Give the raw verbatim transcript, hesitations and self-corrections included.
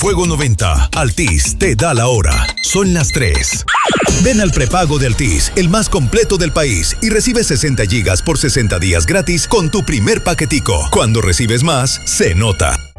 Fuego noventa, Altis te da la hora. Son las tres. Ven al prepago de Altis, el más completo del país, y recibe sesenta gigas por sesenta días gratis con tu primer paquetico. Cuando recibes más, se nota.